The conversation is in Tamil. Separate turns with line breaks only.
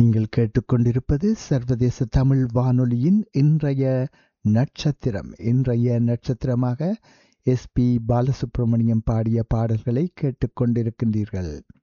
நீங்கள் கேட்டுக்கொண்டிருப்பது சர்வதேச தமிழ் வானொலியின் இன்றைய நட்சத்திரம். இன்றைய நட்சத்திரமாக எஸ்பி பாலசுப்ரமணியம் பாடிய பாடல்களை கேட்டுக்கொண்டிருக்கின்றீர்கள்.